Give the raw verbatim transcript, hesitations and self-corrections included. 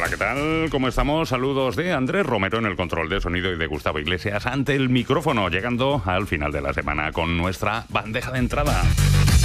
Hola, ¿qué tal? ¿Cómo estamos? Saludos de Andrés Romero en el control de sonido y de Gustavo Iglesias ante el micrófono, llegando al final de la semana con nuestra bandeja de entrada.